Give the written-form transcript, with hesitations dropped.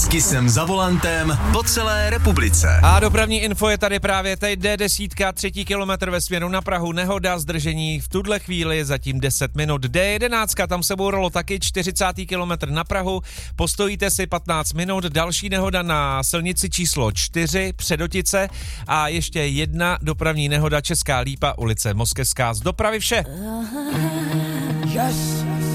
Kisem za volantem po celé republice. A dopravní info je tady právě. Teď D10, 3. kilometr ve směru na Prahu, nehoda, zdržení v tuhle chvíli zatím 10 minut. D11, tam se bouralo taky 40. kilometr na Prahu, postojíte si 15 minut, další nehoda na silnici číslo 4 Předotice a ještě jedna dopravní nehoda Česká Lípa, ulice Moskevská. Z dopravy vše. Yes.